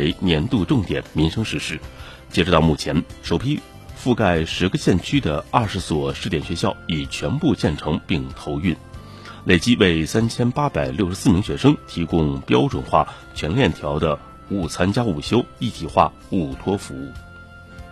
为年度重点民生实事。截止到目前，首批覆盖10个县区的20所试点学校已全部建成并投运，累计为3864名学生提供标准化、全链条的午餐加午休一体化午托服务。